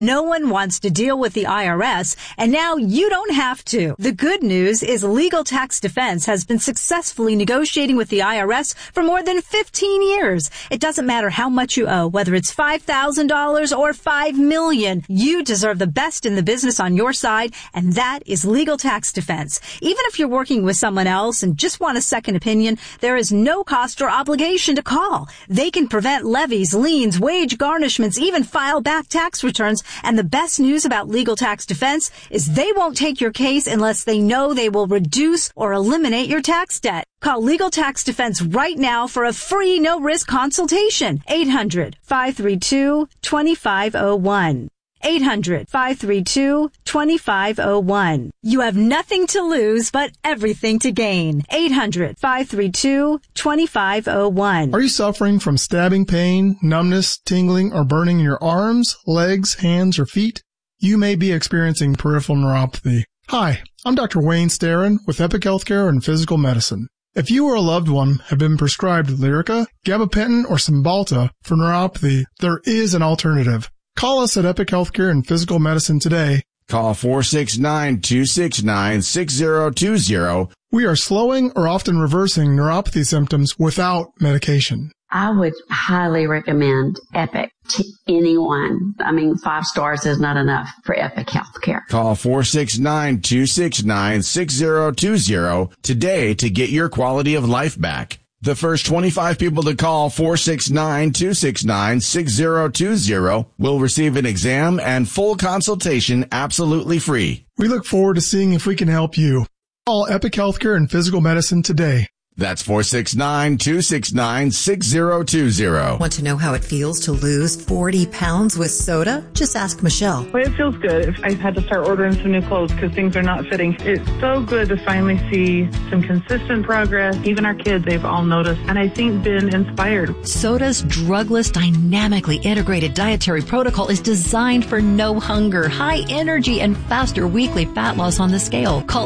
No one wants to deal with the IRS, and now you don't have to. The good news is Legal Tax Defense has been successfully negotiating with the IRS for more than 15 years. It doesn't matter how much you owe, whether it's $5,000 or $5 million. You deserve the best in the business on your side, and that is Legal Tax Defense. Even if you're working with someone else and just want a second opinion, there is no cost or obligation to call. They can prevent levies, liens, wage garnishments, even file back tax returns. And the best news about Legal Tax Defense is they won't take your case unless they know they will reduce or eliminate your tax debt. Call Legal Tax Defense right now for a free no-risk consultation. 800-532-2501. 800-532-2501. You have nothing to lose but everything to gain. 800-532-2501. Are you suffering from stabbing pain, numbness, tingling, or burning in your arms, legs, hands, or feet? You may be experiencing peripheral neuropathy. Hi, I'm Dr. Wayne Starron with Epic Healthcare and Physical Medicine. If you or a loved one have been prescribed Lyrica, gabapentin, or Cymbalta for neuropathy, there is an alternative. Call us at Epic Healthcare and Physical Medicine today. Call 469-269-6020. We are slowing or often reversing neuropathy symptoms without medication. I would highly recommend Epic to anyone. 5 stars is not enough for Epic Healthcare. Call 469-269-6020 today to get your quality of life back. The first 25 people to call 469-269-6020 will receive an exam and full consultation absolutely free. We look forward to seeing if we can help you. Call Epic Healthcare and Physical Medicine today. That's 469-269-6020. Want to know how it feels to lose 40 pounds with soda? Just ask Michelle. Well, it feels good. I had to start ordering some new clothes because things are not fitting. It's so good to finally see some consistent progress. Even our kids, they've all noticed, and I think been inspired. Soda's drugless, dynamically integrated dietary protocol is designed for no hunger, high energy, and faster weekly fat loss on the scale. Call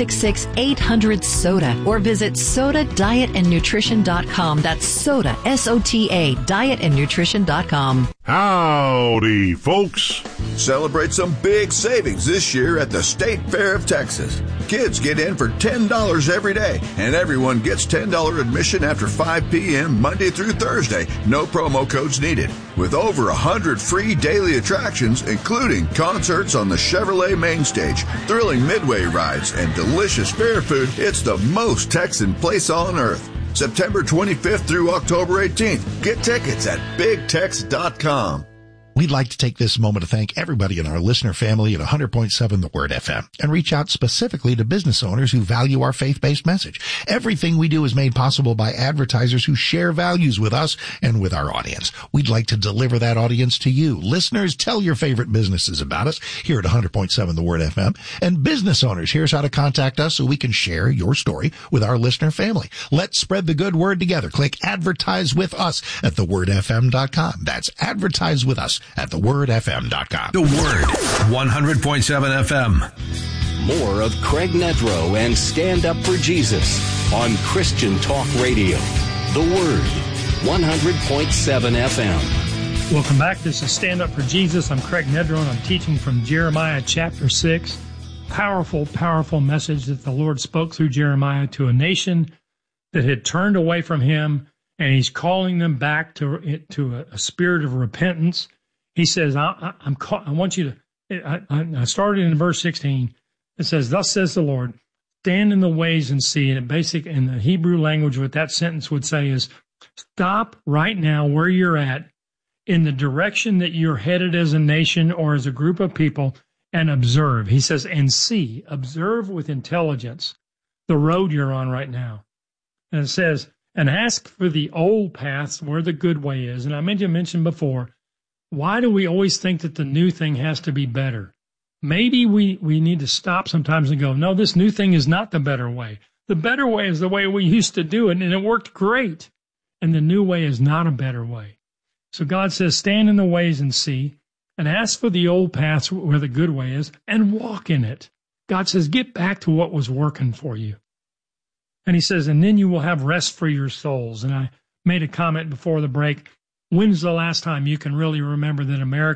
866-800-SODA or visit SODADietAndNutrition.com. That's SODA, S-O-T-A, dietandnutrition.com. Howdy, folks. Celebrate some big savings this year at the State Fair of Texas. Kids get in for $10 every day, and everyone gets $10 admission after 5 p.m. Monday through Thursday. No promo codes needed. With over 100 free daily attractions, including concerts on the Chevrolet main stage, thrilling midway rides, and delicious fair food, it's the most Texan place on earth. September 25th through October 18th. Get tickets at BigTex.com. We'd like to take this moment to thank everybody in our listener family at 100.7 The Word FM and reach out specifically to business owners who value our faith-based message. Everything we do is made possible by advertisers who share values with us and with our audience. We'd like to deliver that audience to you. Listeners, tell your favorite businesses about us here at 100.7 The Word FM. And business owners, here's how to contact us so we can share your story with our listener family. Let's spread the good word together. Click Advertise with Us at thewordfm.com. That's Advertise with Us at thewordfm.com. The Word, 100.7 FM. More of Craig Nedrow and Stand Up for Jesus on Christian Talk Radio. The Word, 100.7 FM. Welcome back. This is Stand Up for Jesus. I'm Craig Nedrow, and I'm teaching from Jeremiah chapter 6. Powerful, powerful message that the Lord spoke through Jeremiah to a nation that had turned away from him, and he's calling them back to a spirit of repentance. He says, I want you to, I started in verse 16. It says, thus says the Lord, stand in the ways and see. And in the Hebrew language, what that sentence would say is, stop right now where you're at in the direction that you're headed as a nation or as a group of people and observe. He says, and see, observe with intelligence the road you're on right now. And it says, and ask for the old paths where the good way is. And I mentioned before, why do we always think that the new thing has to be better? Maybe we need to stop sometimes and go, no, this new thing is not the better way. The better way is the way we used to do it, and it worked great. And the new way is not a better way. So God says, stand in the ways and see, and ask for the old paths where the good way is, and walk in it. God says, get back to what was working for you. And he says, and then you will have rest for your souls. And I made a comment before the break. When's the last time you can really remember that America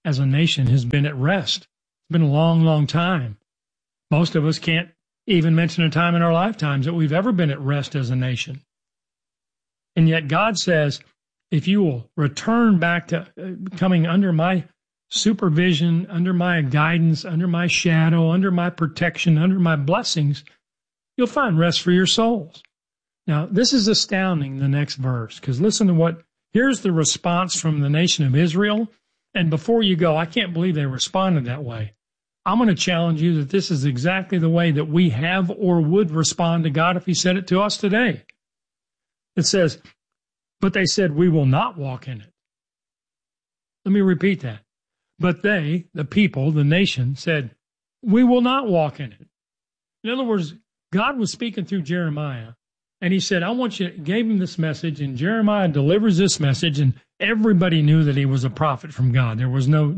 as a nation has been at rest. It's been a long, long time. Most of us can't even mention a time in our lifetimes that we've ever been at rest as a nation. And yet God says, if you will return back to coming under my supervision, under my guidance, under my shadow, under my protection, under my blessings, you'll find rest for your souls. Now, this is astounding, the next verse, because listen to here's the response from the nation of Israel. And before you go, I can't believe they responded that way. I'm going to challenge you that this is exactly the way that we have or would respond to God if he said it to us today. It says, but they said, we will not walk in it. Let me repeat that. But they, the people, the nation, said, we will not walk in it. In other words, God was speaking through Jeremiah, and he said, gave him this message, and Jeremiah delivers this message, and everybody knew that he was a prophet from God. There was no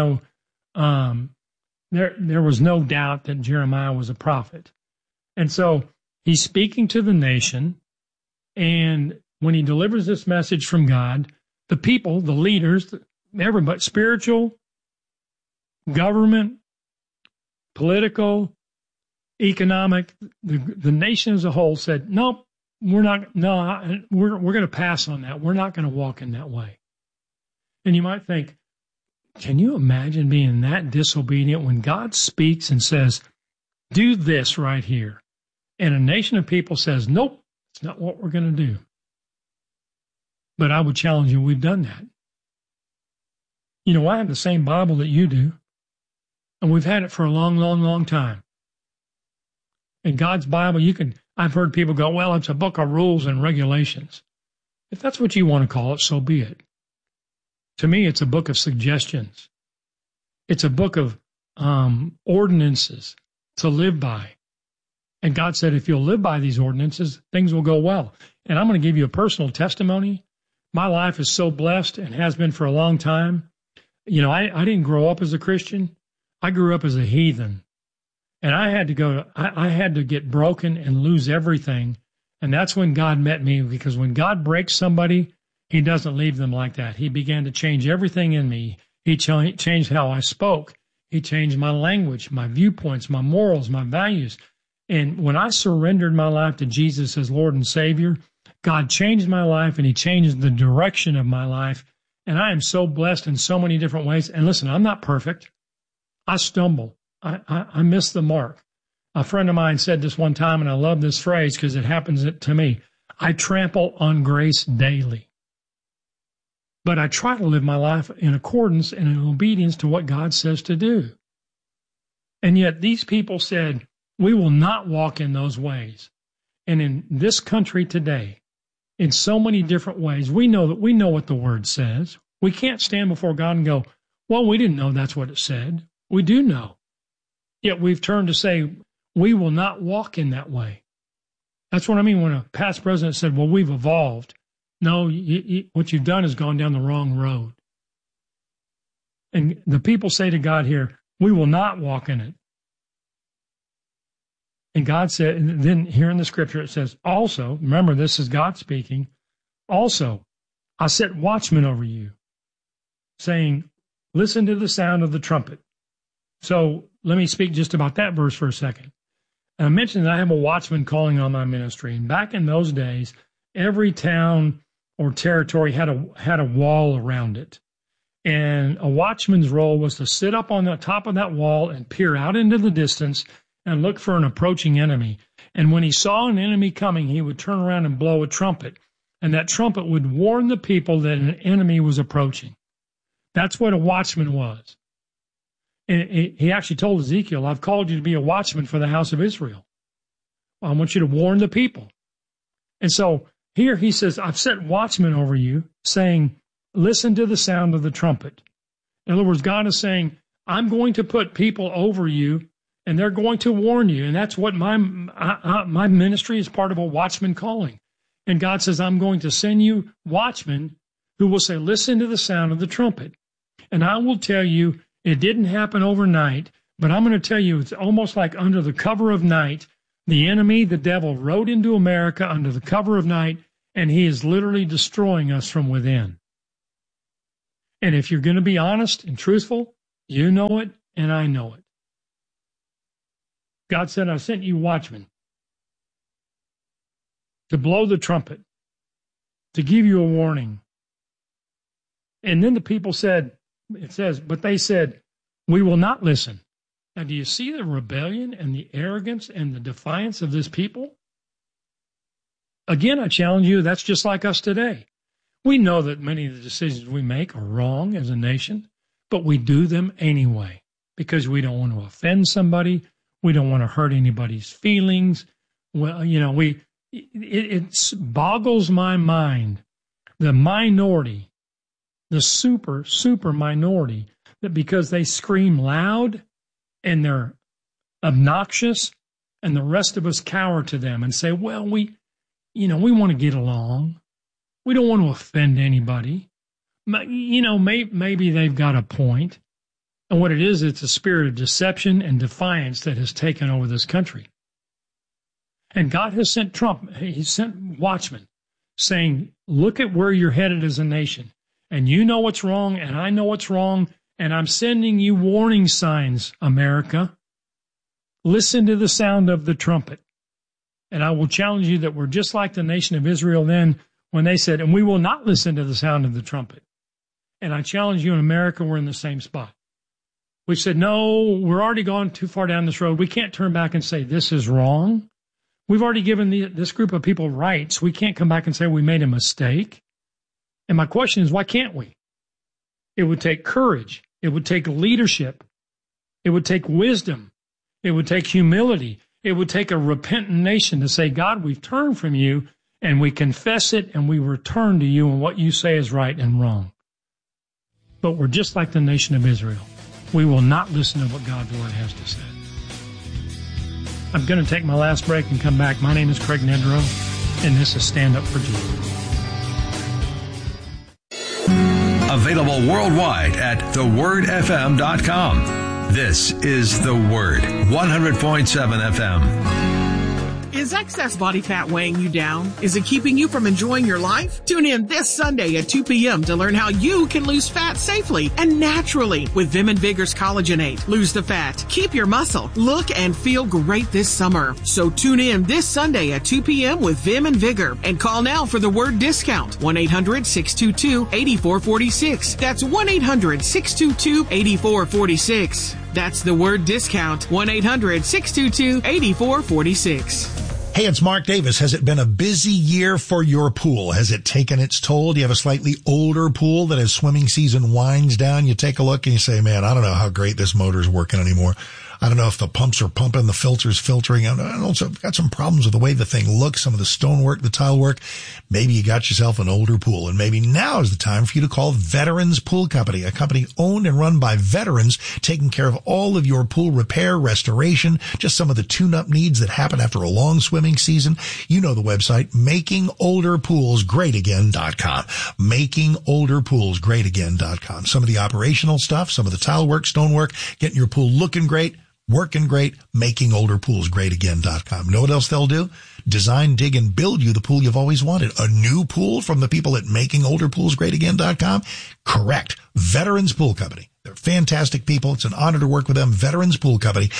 doubt that Jeremiah was a prophet. And so he's speaking to the nation, and when he delivers this message from God, the people, the leaders, everybody, spiritual, government, political, economic, the nation as a whole said, nope, we're going to pass on that. We're not going to walk in that way. And you might think, can you imagine being that disobedient when God speaks and says, do this right here? And a nation of people says, nope, it's not what we're going to do. But I would challenge you, we've done that. You know, I have the same Bible that you do, and we've had it for a long, long, long time. In God's Bible, I've heard people go, well, it's a book of rules and regulations. If that's what you want to call it, so be it. To me, it's a book of suggestions. It's a book of ordinances to live by. And God said, if you'll live by these ordinances, things will go well. And I'm going to give you a personal testimony. My life is so blessed and has been for a long time. You know, I didn't grow up as a Christian. I grew up as a heathen. And I had to get broken and lose everything. And that's when God met me, because when God breaks somebody, he doesn't leave them like that. He began to change everything in me. He changed how I spoke. He changed my language, my viewpoints, my morals, my values. And when I surrendered my life to Jesus as Lord and Savior, God changed my life, and he changed the direction of my life. And I am so blessed in so many different ways. And listen, I'm not perfect. I stumble. I miss the mark. A friend of mine said this one time, and I love this phrase because it happens to me. I trample on grace daily. But I try to live my life in accordance and in obedience to what God says to do. And yet these people said, we will not walk in those ways. And in this country today, in so many different ways, we know what the Word says. We can't stand before God and go, well, we didn't know that's what it said. We do know. Yet we've turned to say, we will not walk in that way. That's what I mean when a past president said, well, we've evolved. No, what you've done is gone down the wrong road. And the people say to God here, we will not walk in it. And God said, and then here in the scripture it says, also, remember this is God speaking, also, I set watchmen over you, saying, listen to the sound of the trumpet. So let me speak just about that verse for a second. And I mentioned that I have a watchman calling on my ministry. And back in those days, every town or territory had a wall around it. And a watchman's role was to sit up on the top of that wall and peer out into the distance and look for an approaching enemy. And when he saw an enemy coming, he would turn around and blow a trumpet. And that trumpet would warn the people that an enemy was approaching. That's what a watchman was. And he actually told Ezekiel, I've called you to be a watchman for the house of Israel. I want you to warn the people. And so here he says, I've set watchmen over you, saying, listen to the sound of the trumpet. In other words, God is saying, I'm going to put people over you, and they're going to warn you. And that's what my ministry is, part of a watchman calling. And God says, I'm going to send you watchmen who will say, listen to the sound of the trumpet. And I will tell you, it didn't happen overnight, but I'm going to tell you, it's almost like under the cover of night, the enemy, the devil, rode into America under the cover of night, and he is literally destroying us from within. And if you're going to be honest and truthful, you know it and I know it. God said, I sent you watchmen to blow the trumpet, to give you a warning. And then the people said, it says, but they said, we will not listen. Now, do you see the rebellion and the arrogance and the defiance of this people? Again, I challenge you, that's just like us today. We know that many of the decisions we make are wrong as a nation, but we do them anyway because we don't want to offend somebody. We don't want to hurt anybody's feelings. Well, you know, it boggles my mind, the minority, the super minority, that because they scream loud and they're obnoxious and the rest of us cower to them and say, well, we want to get along. We don't want to offend anybody. You know, maybe they've got a point. And what it is, it's a spirit of deception and defiance that has taken over this country. And God has sent He sent watchmen saying, look at where you're headed as a nation. And you know what's wrong, and I know what's wrong, and I'm sending you warning signs, America. Listen to the sound of the trumpet. And I will challenge you that we're just like the nation of Israel then when they said, and we will not listen to the sound of the trumpet. And I challenge you in America, we're in the same spot. We said, no, we're already gone too far down this road. We can't turn back and say this is wrong. We've already given this group of people rights. We can't come back and say we made a mistake. And my question is, why can't we? It would take courage. It would take leadership. It would take wisdom. It would take humility. It would take a repentant nation to say, God, we've turned from you, and we confess it, and we return to you, and what you say is right and wrong. But we're just like the nation of Israel. We will not listen to what God's word has to say. I'm going to take my last break and come back. My name is Craig Nedrow, and this is Stand Up for Jesus. Available worldwide at thewordfm.com. This is The Word, 100.7 FM. Is excess body fat weighing you down? Is it keeping you from enjoying your life? Tune in this Sunday at 2 p.m. to learn how you can lose fat safely and naturally with Vim and Vigor's Collagenate. Lose the fat, keep your muscle, look and feel great this summer. So tune in this Sunday at 2 p.m. with Vim and Vigor and call now for the word discount. 1-800-622-8446. That's 1-800-622-8446. That's the word discount. 1-800-622-8446. Hey, it's Mark Davis. Has it been a busy year for your pool? Has it taken its toll? Do you have a slightly older pool that as swimming season winds down, you take a look and you say, man, I don't know how great this motor is working anymore. I don't know if the pumps are pumping, the filter's filtering. And also I've got some problems with the way the thing looks, some of the stonework, the tile work. Maybe you got yourself an older pool, and maybe now is the time for you to call Veterans Pool Company, a company owned and run by veterans, taking care of all of your pool repair, restoration, just some of the tune-up needs that happen after a long swimming season. You know the website, makingolderpoolsgreatagain.com. Makingolderpoolsgreatagain.com. Some of the operational stuff, some of the tile work, stonework, getting your pool looking great, working great, makingolderpoolsgreatagain.com. Know what else they'll do? Design, dig, and build you the pool you've always wanted. A new pool from the people at makingolderpoolsgreatagain.com? Correct. Veterans Pool Company. They're fantastic people. It's an honor to work with them. Veterans Pool Company,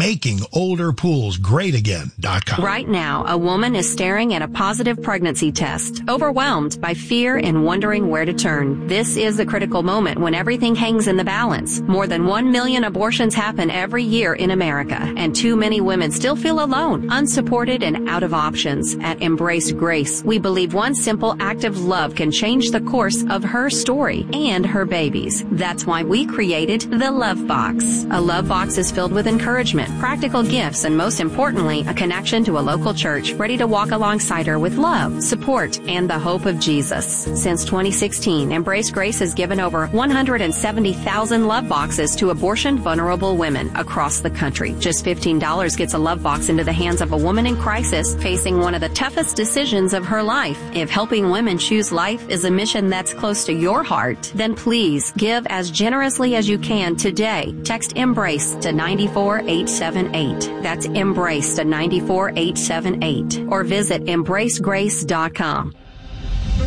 makingolderpoolsgreatagain.com. Right now, a woman is staring at a positive pregnancy test, overwhelmed by fear and wondering where to turn. This is the critical moment when everything hangs in the balance. More than 1 million abortions happen every year in America, and too many women still feel alone, unsupported, and out of options. At Embrace Grace, we believe one simple act of love can change the course of her story and her babies. That's why we created the Love Box. A Love Box is filled with encouragement, practical gifts, and most importantly, a connection to a local church ready to walk alongside her with love, support, and the hope of Jesus. Since 2016, Embrace Grace has given over 170,000 Love Boxes to abortion-vulnerable women across the country. Just $15 gets a Love Box into the hands of a woman in crisis facing one of the toughest decisions of her life. If helping women choose life is a mission that's close to your heart, then please give as generously as you can today. Text EMBRACE to 94878. That's EMBRACE to 94878. Or visit EmbraceGrace.com.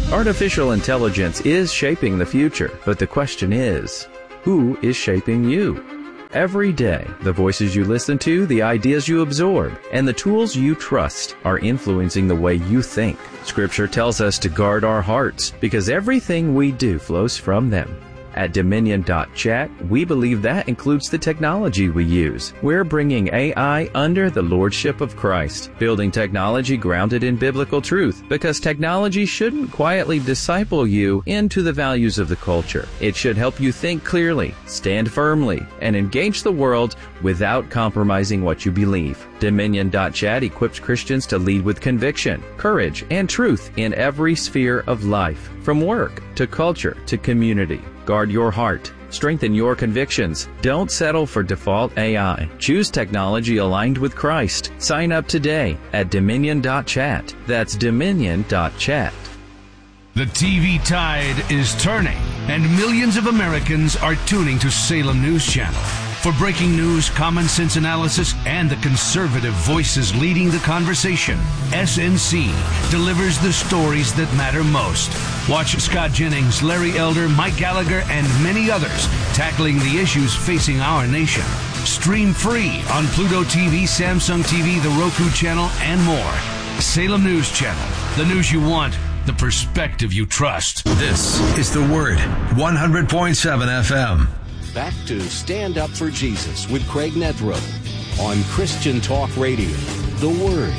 Artificial intelligence is shaping the future, but the question is, who is shaping you? Every day, the voices you listen to, the ideas you absorb, and the tools you trust are influencing the way you think. Scripture tells us to guard our hearts because everything we do flows from them. At Dominion.chat, we believe that includes the technology we use. We're bringing AI under the lordship of Christ, building technology grounded in biblical truth, because technology shouldn't quietly disciple you into the values of the culture. It should help you think clearly, stand firmly, and engage the world without compromising what you believe. Dominion.chat equips Christians to lead with conviction, courage, and truth in every sphere of life, from work to culture to community. Guard your heart. Strengthen your convictions. Don't settle for default AI. Choose technology aligned with Christ. Sign up today at Dominion.chat. That's Dominion.chat. The TV tide is turning, and millions of Americans are tuning to Salem News Channel. For breaking news, common sense analysis, and the conservative voices leading the conversation, SNC delivers the stories that matter most. Watch Scott Jennings, Larry Elder, Mike Gallagher, and many others tackling the issues facing our nation. Stream free on Pluto TV, Samsung TV, the Roku channel, and more. Salem News Channel, the news you want, the perspective you trust. This is The Word, 100.7 FM. Back to Stand Up for Jesus with Craig Nedrow on Christian Talk Radio. The Word,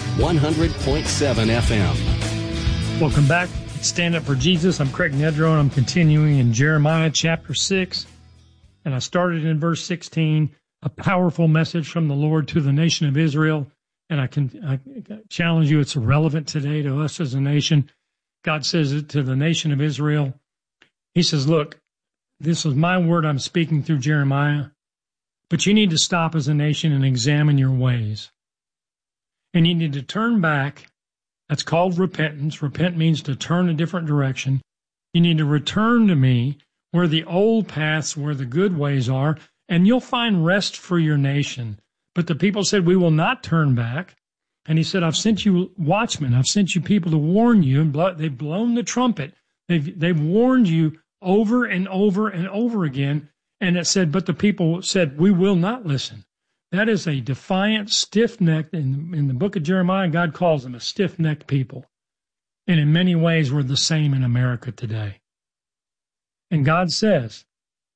100.7 FM. Welcome back. Stand Up for Jesus. I'm Craig Nedrow, and I'm continuing in Jeremiah chapter 6. And I started in verse 16, a powerful message from the Lord to the nation of Israel. And I challenge you, it's relevant today to us as a nation. God says it to the nation of Israel. He says, look, this is my word I'm speaking through Jeremiah, but you need to stop as a nation and examine your ways. And you need to turn back. That's called repentance. Repent means to turn a different direction. You need to return to me where the old paths, where the good ways are, and you'll find rest for your nation. But the people said, we will not turn back. And he said, I've sent you watchmen. I've sent you people to warn you. And they've blown the trumpet. They've warned you over and over and over again. And it said, but the people said, we will not listen. That is a defiant, stiff-necked, in the book of Jeremiah, God calls them a stiff-necked people. And in many ways, we're the same in America today. And God says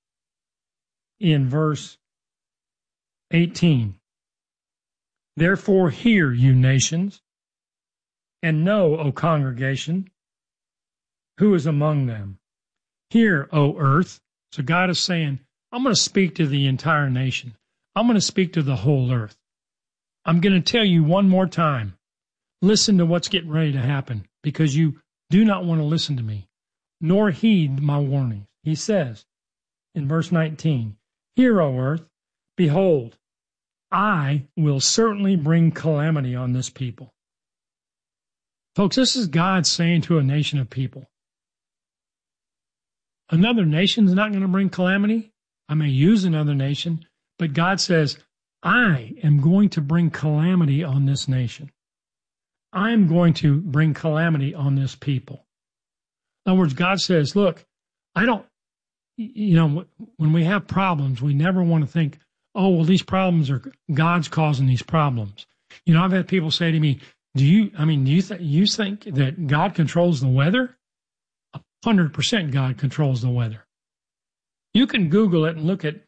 in verse 18, therefore hear, you nations, and know, O congregation, who is among them. Hear, O earth. So God is saying, I'm going to speak to the entire nation. I'm going to speak to the whole earth. I'm going to tell you one more time, listen to what's getting ready to happen, because you do not want to listen to me, nor heed my warnings. He says in verse 19, hear, O earth, behold, I will certainly bring calamity on this people. Folks, this is God saying to a nation of people, another nation's not going to bring calamity. I may use another nation, but God says, I am going to bring calamity on this nation. I'm going to bring calamity on this people. In other words, God says, look, when we have problems, we never want to think, oh, well, these problems are God's causing these problems. I've had people say to me, do you think that God controls the weather? 100% God controls the weather. You can Google it and look at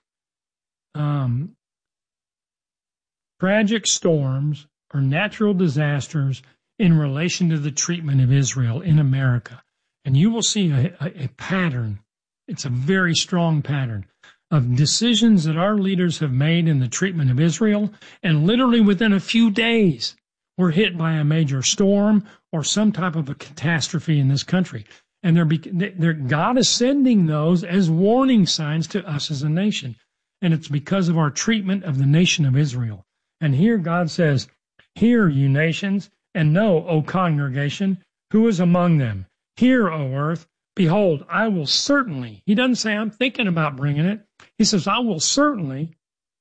tragic storms or natural disasters in relation to the treatment of Israel in America. And you will see a pattern. It's a very strong pattern of decisions that our leaders have made in the treatment of Israel. And literally within a few days, we're hit by a major storm or some type of a catastrophe in this country. And God is sending those as warning signs to us as a nation. And it's because of our treatment of the nation of Israel. And here God says, hear, you nations, and know, O congregation, who is among them. Hear, O earth, behold, I will certainly, he doesn't say I'm thinking about bringing it. He says, I will certainly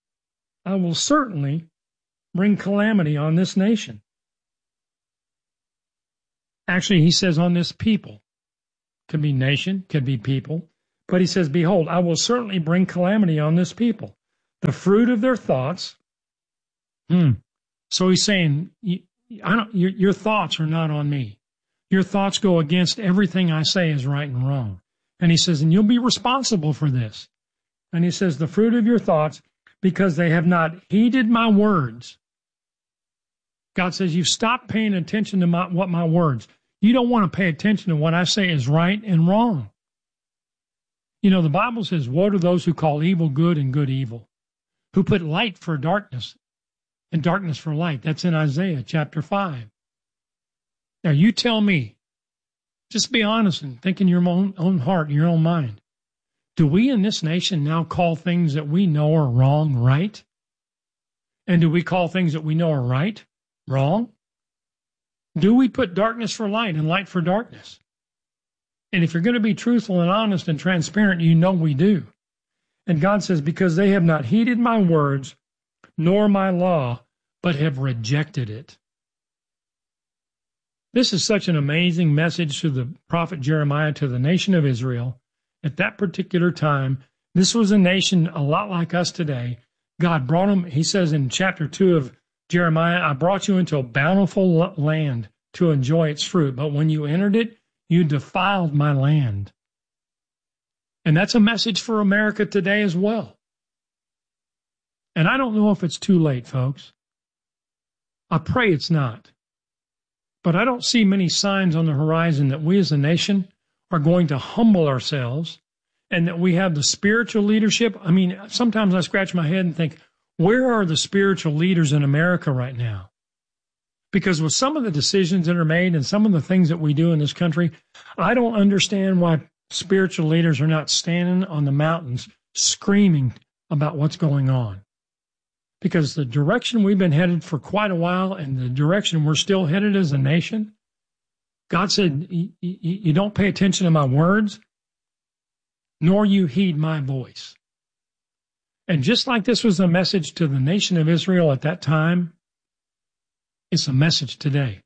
bring calamity on this nation. Actually, he says on this people. could be nation, could be people. But he says, behold, I will certainly bring calamity on this people. The fruit of their thoughts. So he's saying, your thoughts are not on me. Your thoughts go against everything I say is right and wrong. And he says, and you'll be responsible for this. And he says, the fruit of your thoughts, because they have not heeded my words. God says, you've stopped paying attention to my words. You don't want to pay attention to what I say is right and wrong. You know, the Bible says, woe to those who call evil good and good evil, who put light for darkness and darkness for light. That's in Isaiah chapter 5. Now, you tell me, just be honest and think in your own heart and your own mind. Do we in this nation now call things that we know are wrong right? And do we call things that we know are right wrong? Do we put darkness for light and light for darkness? And if you're going to be truthful and honest and transparent, you know we do. And God says, because they have not heeded my words, nor my law, but have rejected it. This is such an amazing message to the prophet Jeremiah, to the nation of Israel. At that particular time, this was a nation a lot like us today. God brought them, he says in chapter 2 of Jeremiah, I brought you into a bountiful land to enjoy its fruit, but when you entered it, you defiled my land. And that's a message for America today as well. And I don't know if it's too late, folks. I pray it's not. But I don't see many signs on the horizon that we as a nation are going to humble ourselves and that we have the spiritual leadership. I mean, sometimes I scratch my head and think, where are the spiritual leaders in America right now? Because with some of the decisions that are made and some of the things that we do in this country, I don't understand why spiritual leaders are not standing on the mountains screaming about what's going on. Because the direction we've been headed for quite a while and the direction we're still headed as a nation, God said, you don't pay attention to my words, nor you heed my voice. And just like this was a message to the nation of Israel at that time, it's a message today.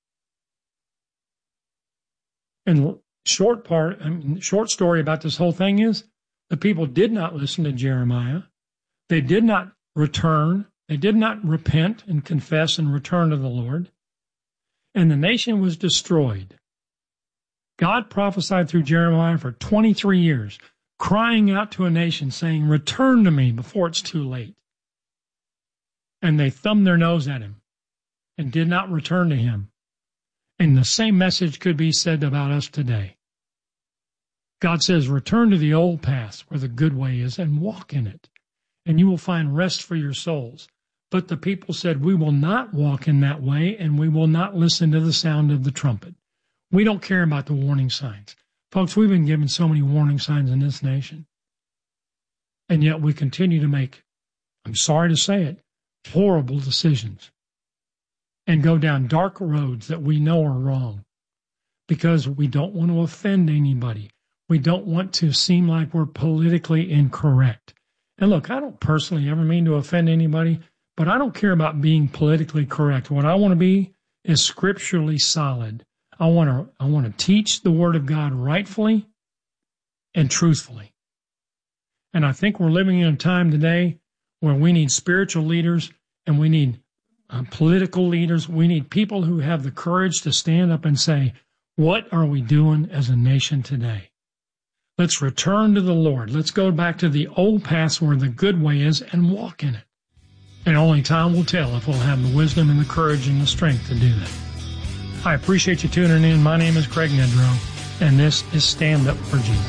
And short story about this whole thing is, the people did not listen to Jeremiah. They did not return. They did not repent and confess and return to the Lord. And the nation was destroyed. God prophesied through Jeremiah for 23 years, crying out to a nation, saying, return to me before it's too late. And they thumbed their nose at him and did not return to him. And the same message could be said about us today. God says, return to the old paths where the good way is and walk in it, and you will find rest for your souls. But the people said, we will not walk in that way, and we will not listen to the sound of the trumpet. We don't care about the warning signs. Folks, we've been given so many warning signs in this nation. And yet we continue to make, I'm sorry to say it, horrible decisions and go down dark roads that we know are wrong because we don't want to offend anybody. We don't want to seem like we're politically incorrect. And look, I don't personally ever mean to offend anybody, but I don't care about being politically correct. What I want to be is scripturally solid. I want to teach the Word of God rightfully and truthfully. And I think we're living in a time today where we need spiritual leaders and we need political leaders. We need people who have the courage to stand up and say, what are we doing as a nation today? Let's return to the Lord. Let's go back to the old paths where the good way is and walk in it. And only time will tell if we'll have the wisdom and the courage and the strength to do that. I appreciate you tuning in. My name is Craig Nedrow, and this is Stand Up for Jesus.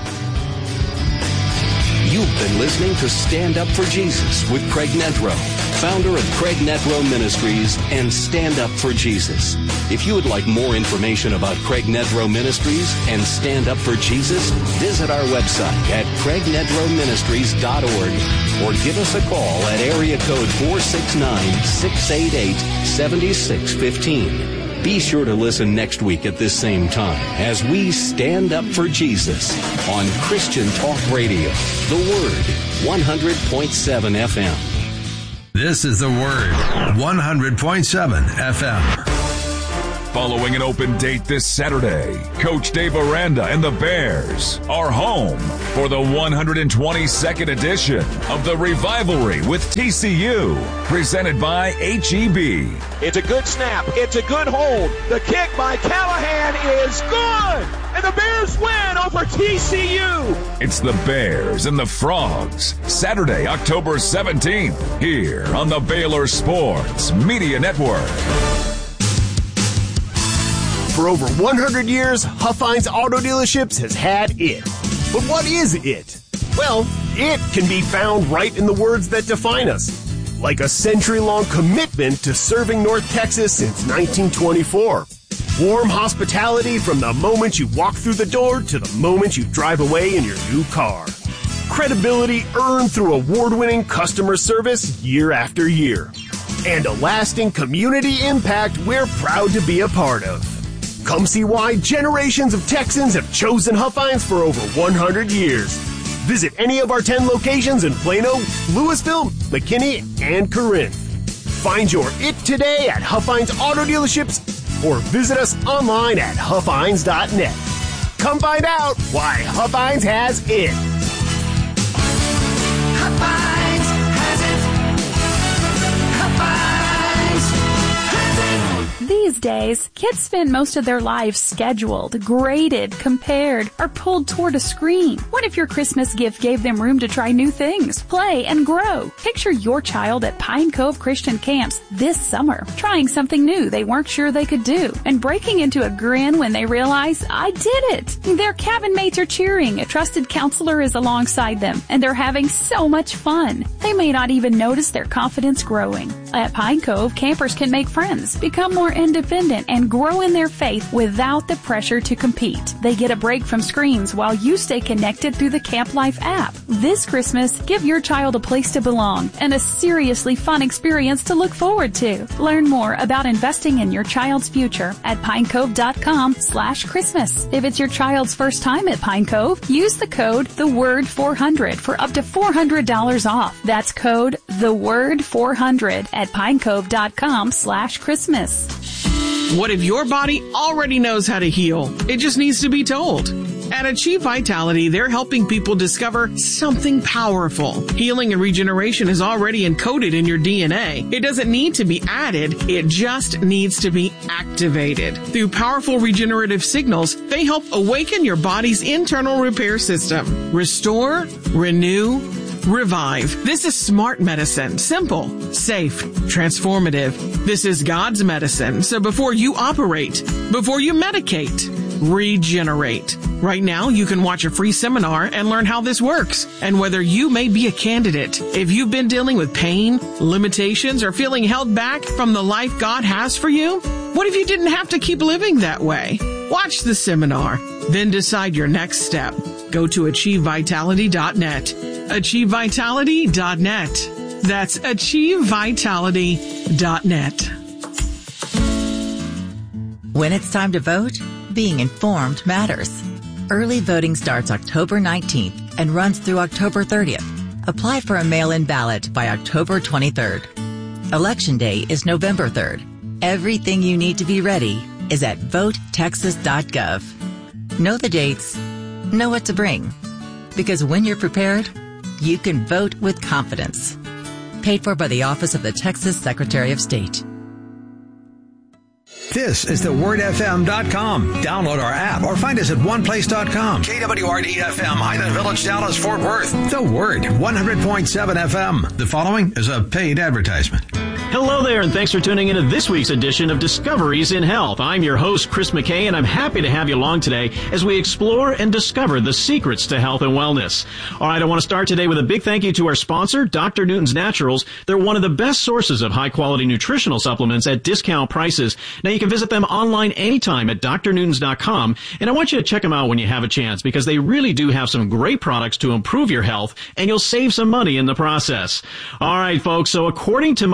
You've been listening to Stand Up for Jesus with Craig Nedrow, founder of Craig Nedrow Ministries and Stand Up for Jesus. If you would like more information about Craig Nedrow Ministries and Stand Up for Jesus, visit our website at craignedrowministries.org or give us a call at area code 469-688-7615. Be sure to listen next week at this same time as we stand up for Jesus on Christian Talk Radio, The Word, 100.7 FM. This is The Word, 100.7 FM. Following an open date this Saturday, Coach Dave Aranda and the Bears are home for the 122nd edition of the Revivalry with TCU, presented by H-E-B. It's a good snap. It's a good hold. The kick by Callahan is good. And the Bears win over TCU. It's the Bears and the Frogs, Saturday, October 17th, here on the Baylor Sports Media Network. For over 100 years, Huffines Auto Dealerships has had it. But what is it? Well, it can be found right in the words that define us. Like a century-long commitment to serving North Texas since 1924. Warm hospitality from the moment you walk through the door to the moment you drive away in your new car. Credibility earned through award-winning customer service year after year. And a lasting community impact we're proud to be a part of. Come see why generations of Texans have chosen Huffines for over 100 years. Visit any of our 10 locations in Plano, Louisville, McKinney, and Corinth. Find your it today at Huffines Auto Dealerships or visit us online at Huffines.net. Come find out why Huffines has it. Huffines has it. Huffines has it. These days, kids spend most of their lives scheduled, graded, compared, or pulled toward a screen. What if your Christmas gift gave them room to try new things, play, and grow? Picture your child at Pine Cove Christian Camps this summer, trying something new they weren't sure they could do, and breaking into a grin when they realize, I did it! Their cabin mates are cheering, a trusted counselor is alongside them, and they're having so much fun. They may not even notice their confidence growing. At Pine Cove, campers can make friends, become more independent, and grow in their faith without the pressure to compete. They get a break from screens while you stay connected through the Camp Life app. This Christmas, give your child a place to belong and a seriously fun experience to look forward to. Learn more about investing in your child's future at pinecove.com/Christmas. If it's your child's first time at Pine Cove, use the code THEWORD400 for up to $400 off. That's code THEWORD400 at pinecove.com/Christmas. What if your body already knows how to heal? It just needs to be told. At Achieve Vitality, they're helping people discover something powerful. Healing and regeneration is already encoded in your DNA. It doesn't need to be added. It just needs to be activated. Through powerful regenerative signals, they help awaken your body's internal repair system. Restore, renew, revive. This is smart medicine. Simple, safe, transformative. This is God's medicine. So before you operate, before you medicate, regenerate. Right now, you can watch a free seminar and learn how this works and whether you may be a candidate. If you've been dealing with pain, limitations, or feeling held back from the life God has for you, what if you didn't have to keep living that way? Watch the seminar, then decide your next step. Go to AchieveVitality.net. AchieveVitality.net. That's AchieveVitality.net. When it's time to vote, being informed matters. Early voting starts October 19th and runs through October 30th. Apply for a mail-in ballot by October 23rd. Election Day is November 3rd. Everything you need to be ready is at votetexas.gov. Know the dates. Know what to bring. Because when you're prepared, you can vote with confidence. Paid for by the Office of the Texas Secretary of State. This is thewordfm.com. Download our app or find us at oneplace.com. KWRD-FM, Highland Village, Dallas, Fort Worth. The Word, 100.7 FM. The following is a paid advertisement. Hello there, and thanks for tuning in to this week's edition of Discoveries in Health. I'm your host, Chris McKay, and I'm happy to have you along today as we explore and discover the secrets to health and wellness. All right, I want to start today with a big thank you to our sponsor, Dr. Newton's Naturals. They're one of the best sources of high-quality nutritional supplements at discount prices. Now, you can visit them online anytime at drnewtons.com, and I want you to check them out when you have a chance because they really do have some great products to improve your health, and you'll save some money in the process. All right, folks, so according to my next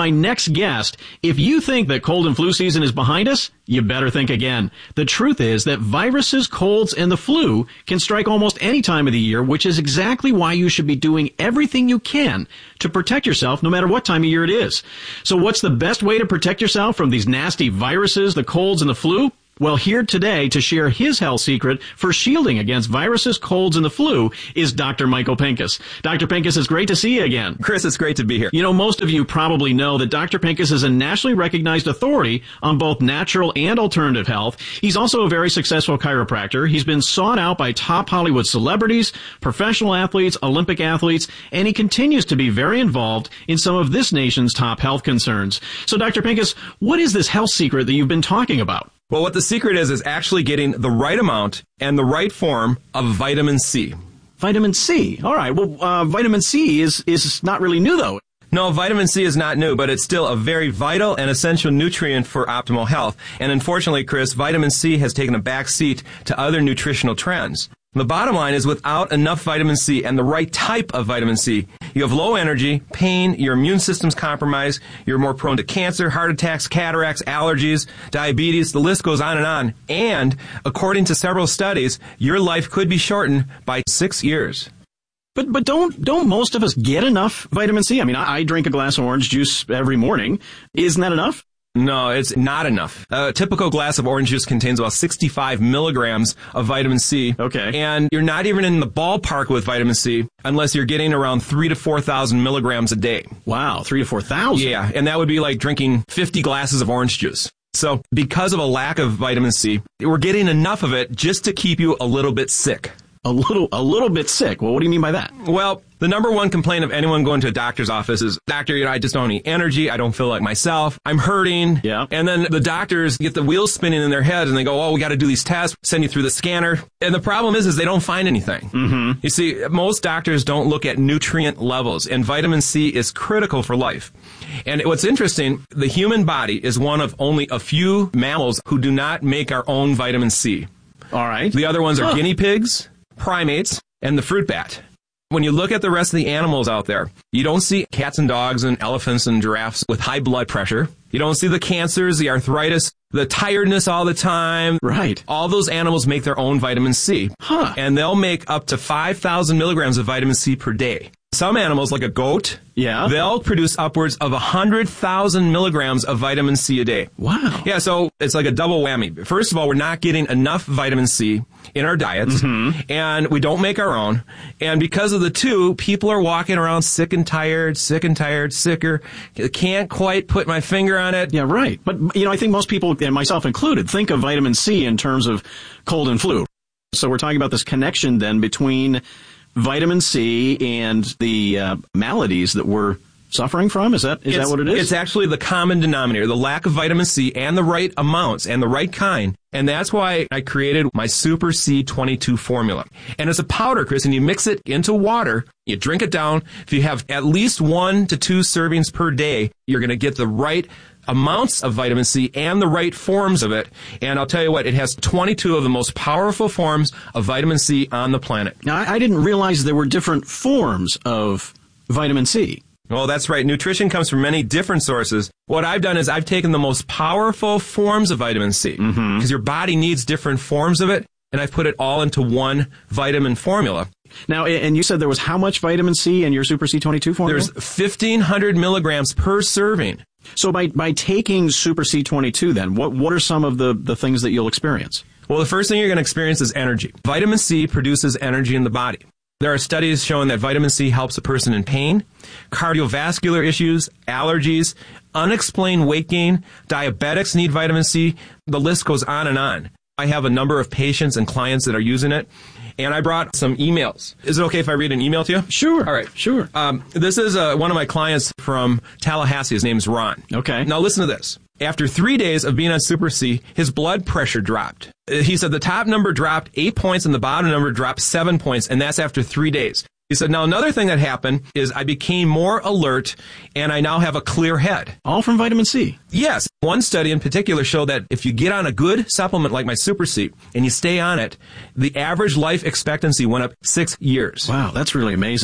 next guest, if you think that cold and flu season is behind us, you better think again. The truth is that viruses, colds, and the flu can strike almost any time of the year, which is exactly why you should be doing everything you can to protect yourself no matter what time of year it is. So what's the best way to protect yourself from these nasty viruses, the colds, and the flu? Well, here today to share his health secret for shielding against viruses, colds, and the flu is Dr. Michael Pinkus. Dr. Pinkus, it's great to see you again. Chris, it's great to be here. You know, most of you probably know that Dr. Pinkus is a nationally recognized authority on both natural and alternative health. He's also a very successful chiropractor. He's been sought out by top Hollywood celebrities, professional athletes, Olympic athletes, and he continues to be very involved in some of this nation's top health concerns. So, Dr. Pinkus, what is this health secret that you've been talking about? Well, what the secret is actually getting the right amount and the right form of vitamin C. Vitamin C. All right. Well, vitamin C is not really new, though. No, vitamin C is not new, but it's still a very vital and essential nutrient for optimal health. And unfortunately, Chris, vitamin C has taken a back seat to other nutritional trends. The bottom line is without enough vitamin C and the right type of vitamin C, you have low energy, pain, your immune system's compromised, you're more prone to cancer, heart attacks, cataracts, allergies, diabetes, the list goes on. And according to several studies, your life could be shortened by 6 years. But don't most of us get enough vitamin C? I mean, I drink a glass of orange juice every morning. Isn't that enough? No, it's not enough. A typical glass of orange juice contains about 65 milligrams of vitamin C. Okay. And you're not even in the ballpark with vitamin C unless you're getting around 3,000 to 4,000 milligrams a day. Wow, 3,000 to 4,000? Yeah, and that would be like drinking 50 glasses of orange juice. So because of a lack of vitamin C, we're getting enough of it just to keep you a little bit sick. A little bit sick. Well, what do you mean by that? Well, the number one complaint of anyone going to a doctor's office is, doctor, I just don't have any energy. I don't feel like myself. I'm hurting. Yeah. And then the doctors get the wheels spinning in their heads and they go, oh, we got to do these tests, send you through the scanner. And the problem is they don't find anything. Mm-hmm. You see, most doctors don't look at nutrient levels, and vitamin C is critical for life. And what's interesting, the human body is one of only a few mammals who do not make our own vitamin C. All right. The other ones are guinea pigs, primates, and the fruit bat. When you look at the rest of the animals out there, you don't see cats and dogs and elephants and giraffes with high blood pressure. You don't see the cancers, the arthritis, the tiredness all the time. Right. All those animals make their own vitamin C. Huh. And they'll make up to 5,000 milligrams of vitamin C per day. Some animals, like a goat, they'll produce upwards of 100,000 milligrams of vitamin C a day. Wow. Yeah, so it's like a double whammy. First of all, we're not getting enough vitamin C in our diets, and we don't make our own. And because of the two, people are walking around sick and tired, sicker. Can't quite put my finger on it. Yeah, right. But, you know, I think most people, and myself included, think of vitamin C in terms of cold and flu. So we're talking about this connection then between vitamin C and the maladies that we're suffering from? Is that what it is? It's actually the common denominator, the lack of vitamin C and the right amounts and the right kind. And that's why I created my Super C22 formula. And it's a powder, Chris, and you mix it into water, you drink it down. If you have at least 1 to 2 servings per day, you're going to get the right amounts of vitamin C and the right forms of it. And I'll tell you what, it has 22 of the most powerful forms of vitamin C on the planet. Now, I didn't realize there were different forms of vitamin C. Well, that's right. Nutrition comes from many different sources. What I've done is I've taken the most powerful forms of vitamin C, because your body needs different forms of it, and I've put it all into one vitamin formula. Now, and you said there was how much vitamin C in your Super C22 formula? There's 1,500 milligrams per serving. So by taking Super C22 then, what are some of the things that you'll experience? Well, the first thing you're going to experience is energy. Vitamin C produces energy in the body. There are studies showing that vitamin C helps a person in pain, cardiovascular issues, allergies, unexplained weight gain, diabetics need vitamin C. The list goes on and on. I have a number of patients and clients that are using it. And I brought some emails. Is it okay if I read an email to you? Sure. All right. Sure. This is one of my clients from Tallahassee. His name's Ron. Okay. Now listen to this. After 3 days of being on Super C, his blood pressure dropped. He said the top number dropped 8 points and the bottom number dropped 7 points, and that's after 3 days. He said, now another thing that happened is I became more alert and I now have a clear head. All from vitamin C? Yes. One study in particular showed that if you get on a good supplement like my Super C and you stay on it, the average life expectancy went up 6 years. Wow, that's really amazing.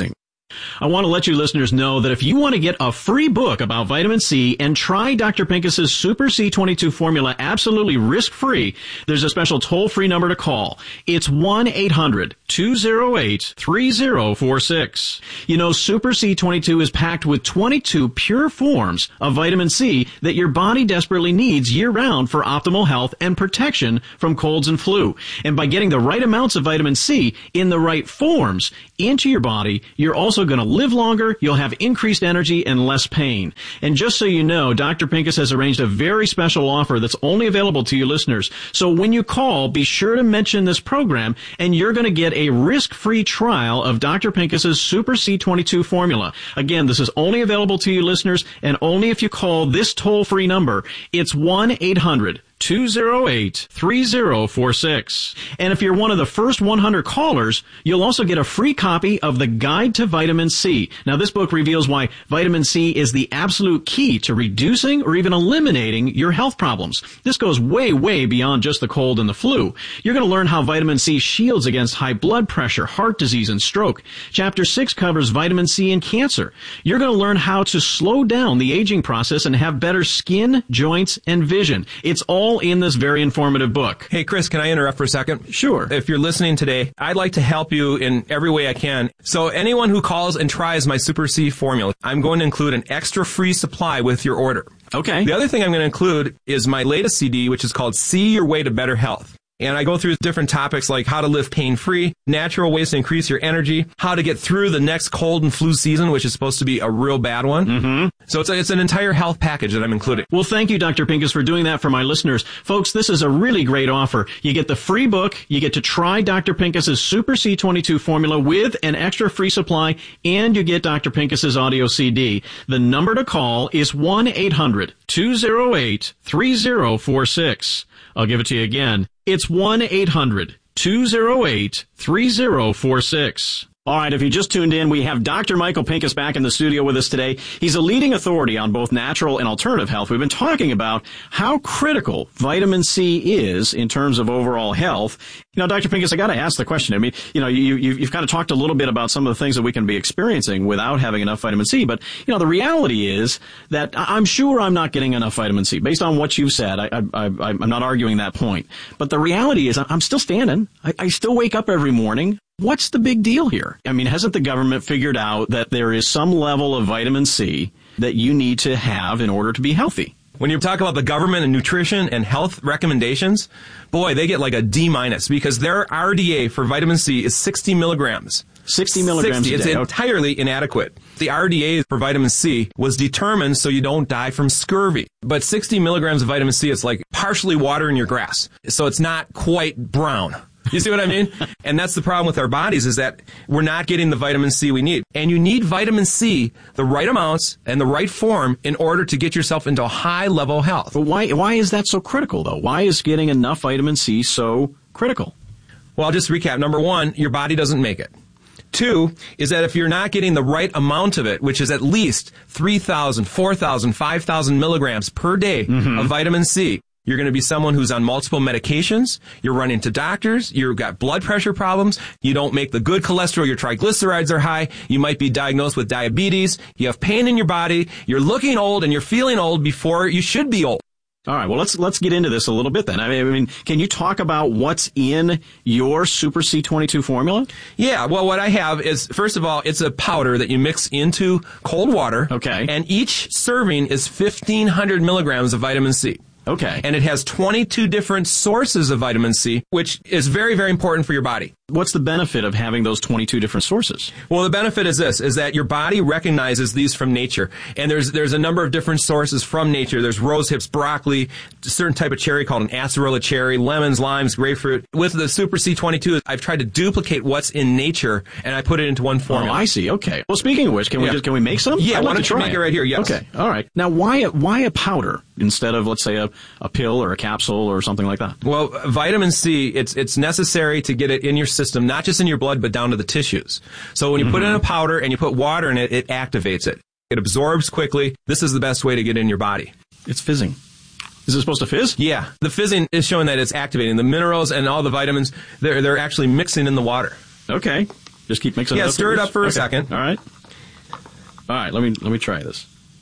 I want to let you listeners know that if you want to get a free book about vitamin C and try Dr. Pincus's Super C22 formula absolutely risk-free, there's a special toll-free number to call. It's 1-800-208-3046. You know, Super C22 is packed with 22 pure forms of vitamin C that your body desperately needs year-round for optimal health and protection from colds and flu. And by getting the right amounts of vitamin C in the right forms into your body, you're also going to live longer, you'll have increased energy and less pain. And just so you know, Dr. Pincus has arranged a very special offer that's only available to you listeners. So when you call, be sure to mention this program, and you're going to get a risk-free trial of Dr. Pincus's Super C22 formula. Again, this is only available to you listeners, and only if you call this toll-free number. It's 1-800-208-3046. And if you're one of the first 100 callers, you'll also get a free copy of the Guide to Vitamin C. Now, this book reveals why vitamin C is the absolute key to reducing or even eliminating your health problems. This goes way, way beyond just the cold and the flu. You're going to learn how vitamin C shields against high blood pressure, heart disease, and stroke. Chapter 6 covers vitamin C and cancer. You're going to learn how to slow down the aging process and have better skin, joints, and vision. It's all in this very informative book. Hey, Chris, can I interrupt for a second? Sure. If you're listening today, I'd like to help you in every way I can. So anyone who calls and tries my Super C formula, I'm going to include an extra free supply with your order. Okay. The other thing I'm going to include is my latest CD, which is called See Your Way to Better Health. And I go through different topics like how to live pain-free, natural ways to increase your energy, how to get through the next cold and flu season, which is supposed to be a real bad one. Mm-hmm. So it's an entire health package that I'm including. Well, thank you, Dr. Pincus, for doing that for my listeners. Folks, this is a really great offer. You get the free book, you get to try Dr. Pincus's Super C22 formula with an extra free supply, and you get Dr. Pincus's audio CD. The number to call is 1-800-208-3046. I'll give it to you again. It's 1-800-208-3046. All right, if you just tuned in, we have Dr. Michael Pincus back in the studio with us today. He's a leading authority on both natural and alternative health. We've been talking about how critical vitamin C is in terms of overall health. You know, Dr. Pincus, I got to ask the question. I mean, you know, you've kind of talked a little bit about some of the things that we can be experiencing without having enough vitamin C. But, you know, the reality is that I'm sure I'm not getting enough vitamin C. Based on what you've said, I'm not arguing that point. But the reality is I'm still standing. I still wake up every morning. What's the big deal here? I mean, hasn't the government figured out that there is some level of vitamin C that you need to have in order to be healthy? When you talk about the government and nutrition and health recommendations, boy, they get like a D- because their RDA for vitamin C is 60 milligrams. 60 milligrams a day. It's entirely inadequate. The RDA for vitamin C was determined so you don't die from scurvy. But 60 milligrams of vitamin C is like partially water in your grass. So it's not quite brown. You see what I mean? And that's the problem with our bodies, is that we're not getting the vitamin C we need. And you need vitamin C, the right amounts and the right form, in order to get yourself into a high-level health. But why is that so critical, though? Why is getting enough vitamin C so critical? Well, I'll just recap. Number one, your body doesn't make it. Two is that if you're not getting the right amount of it, which is at least 3,000, 4,000, 5,000 milligrams per day of vitamin C, you're going to be someone who's on multiple medications. You're running to doctors. You've got blood pressure problems. You don't make the good cholesterol. Your triglycerides are high. You might be diagnosed with diabetes. You have pain in your body. You're looking old and you're feeling old before you should be old. All right, well, let's get into this a little bit then. I mean, can you talk about what's in your Super C22 formula? Yeah, well, what I have is, first of all, it's a powder that you mix into cold water. Okay. And each serving is 1,500 milligrams of vitamin C. Okay. And it has 22 different sources of vitamin C, which is very, very important for your body. What's the benefit of having those 22 different sources? Well, the benefit is this, is that your body recognizes these from nature. And there's a number of different sources from nature. There's rose hips, broccoli, a certain type of cherry called an acerola cherry, lemons, limes, grapefruit. With the Super C22, I've tried to duplicate what's in nature, and I put it into one formula. Oh, I see. Okay. Well, speaking of which, can we make some? Yeah, why don't you make it right here? Yes. Okay. All right. Now, why a powder instead of, let's say, a pill or a capsule or something like that? Well, vitamin C, it's necessary to get it in your system, not just in your blood, but down to the tissues. So when you put in a powder and you put water in it, it activates it. It absorbs quickly. This is the best way to get it in your body. It's fizzing. Is it supposed to fizz? Yeah. The fizzing is showing that it's activating. The minerals and all the vitamins, they're actually mixing in the water. Okay. Just keep mixing it up. Yeah, stir it up for a second. All right. All right, let me try this.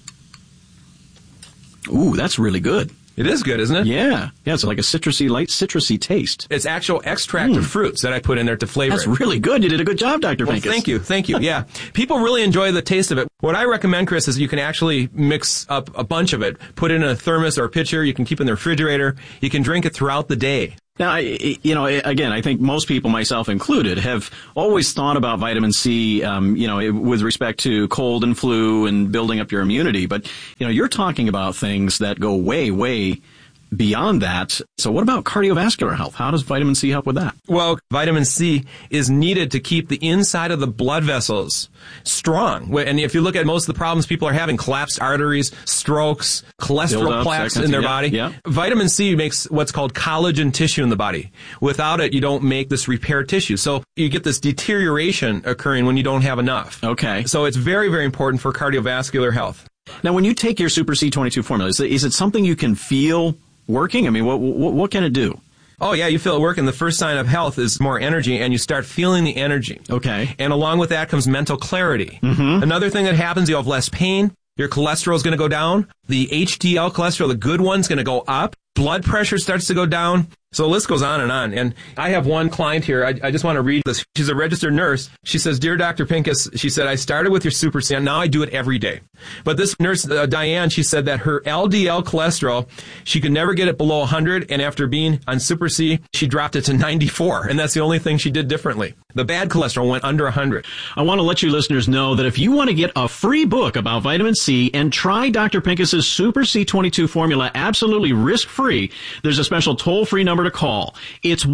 Ooh, that's really good. It is good, isn't it? Yeah. Yeah, it's like a light citrusy taste. It's actual extract of fruits that I put in there to flavor That's it. really good. You did a good job, Dr. Pincus. Thank you. Yeah. People really enjoy the taste of it. What I recommend, Chris, is you can actually mix up a bunch of it, put it in a thermos or a pitcher. You can keep it in the refrigerator. You can drink it throughout the day. Now, again, I think most people, myself included, have always thought about vitamin C, with respect to cold and flu and building up your immunity. But, you're talking about things that go way, way beyond that. So what about cardiovascular health? How does vitamin C help with that? Well, vitamin C is needed to keep the inside of the blood vessels strong. And if you look at most of the problems people are having, collapsed arteries, strokes, cholesterol plaques in their body, vitamin C makes what's called collagen tissue in the body. Without it, you don't make this repair tissue. So you get this deterioration occurring when you don't have enough. Okay. So it's very, very important for cardiovascular health. Now, when you take your Super C22 formula, is it something you can feel working? I mean, what can it do? Oh, yeah, you feel it working. The first sign of health is more energy, and you start feeling the energy. Okay. And along with that comes mental clarity. Mm-hmm. Another thing that happens, you have less pain. Your cholesterol is going to go down. The HDL cholesterol, the good one's going to go up. Blood pressure starts to go down. So the list goes on. And I have one client here. I just want to read this. She's a registered nurse. She says, "Dear Dr. Pincus," she said, "I started with your Super C, and now I do it every day." But this nurse, Diane, she said that her LDL cholesterol, she could never get it below 100. And after being on Super C, she dropped it to 94. And that's the only thing she did differently. The bad cholesterol went under 100. I want to let you listeners know that if you want to get a free book about vitamin C and try Dr. Pincus's Super C22 formula absolutely risk-free, there's a special toll-free number to call. It's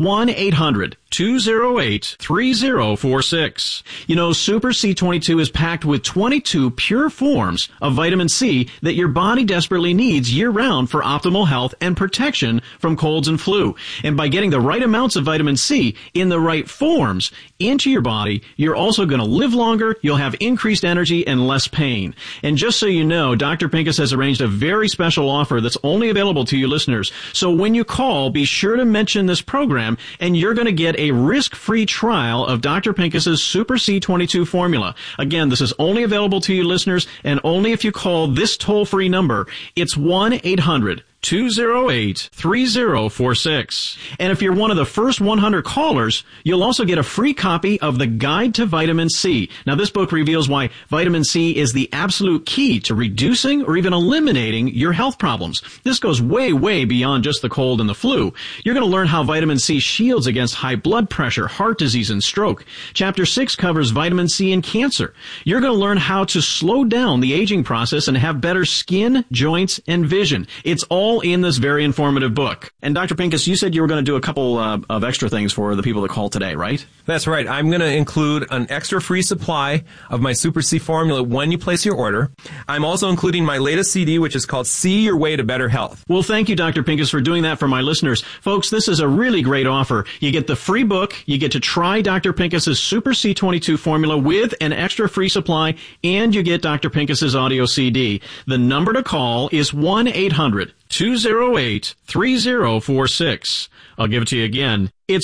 1-800-208-3046. Super C22 is packed with 22 pure forms of vitamin C that your body desperately needs year-round for optimal health and protection from colds and flu. And by getting the right amounts of vitamin C in the right forms into your body, you're also going to live longer, you'll have increased energy and less pain. And just so you know, Dr. Pincus has arranged a very special offer that's only available to you listeners. So when you call, be sure to mention this program, and you're going to get a risk-free trial of Dr. Pincus's Super C22 formula. Again, this is only available to you listeners, and only if you call this toll-free number. It's 1-800-208-3046. And if you're one of the first 100 callers, you'll also get a free copy of the Guide to Vitamin C. Now, this book reveals why vitamin C is the absolute key to reducing or even eliminating your health problems. This goes way, way beyond just the cold and the flu. You're going to learn how vitamin C shields against high blood pressure, heart disease, and stroke. Chapter 6 covers vitamin C and cancer. You're going to learn how to slow down the aging process and have better skin, joints, and vision. It's all in this very informative book. And Dr. Pincus, you said you were going to do a couple of extra things for the people that call today, right? That's right. I'm going to include an extra free supply of my Super C formula when you place your order. I'm also including my latest CD, which is called See Your Way to Better Health. Well, thank you, Dr. Pincus, for doing that for my listeners. Folks, this is a really great offer. You get the free book, you get to try Dr. Pincus's Super C22 formula with an extra free supply, and you get Dr. Pincus's audio CD. The number to call is 1-800-208-3046. I'll give it to you again. It's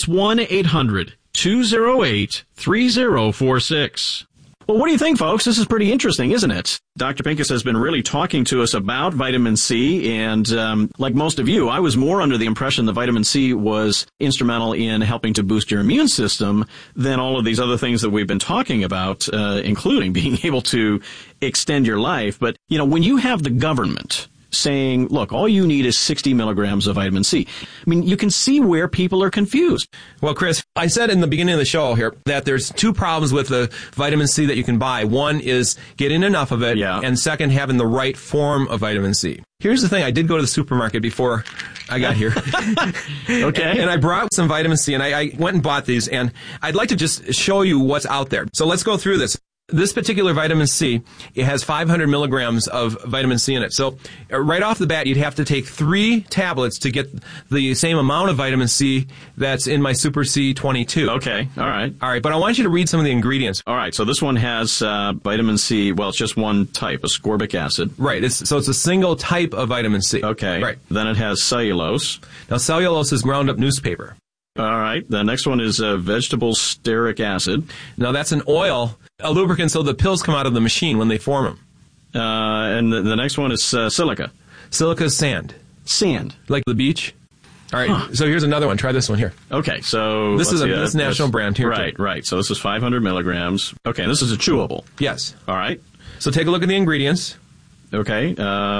1-800-208-3046. Well, what do you think, folks? This is pretty interesting, isn't it? Dr. Pincus has been really talking to us about vitamin C, and like most of you, I was more under the impression that vitamin C was instrumental in helping to boost your immune system than all of these other things that we've been talking about, including being able to extend your life. But, when you have the government saying, look, all you need is 60 milligrams of vitamin C. I mean, you can see where people are confused. Well, Chris, I said in the beginning of the show here that there's two problems with the vitamin C that you can buy. One is getting enough of it, and second, having the right form of vitamin C. Here's the thing. I did go to the supermarket before I got here. Okay. And I brought some vitamin C, and I went and bought these, and I'd like to just show you what's out there. So let's go through this. This particular vitamin C, it has 500 milligrams of vitamin C in it. So right off the bat, you'd have to take 3 tablets to get the same amount of vitamin C that's in my Super C22. Okay, all right. All right, but I want you to read some of the ingredients. All right, so this one has vitamin C, well, it's just one type, ascorbic acid. Right, so it's a single type of vitamin C. Okay, right. Then it has cellulose. Now, cellulose is ground up newspaper. All right. The next one is vegetable stearic acid. Now, that's an oil, a lubricant, so the pills come out of the machine when they form them. And the next one is silica. Silica is sand. Sand. Like the beach? All right, So here's another one. Try this one here. Okay, so... This is a national brand here. Right. So this is 500 milligrams. Okay, and this is a chewable. Yes. All right. So take a look at the ingredients. Okay.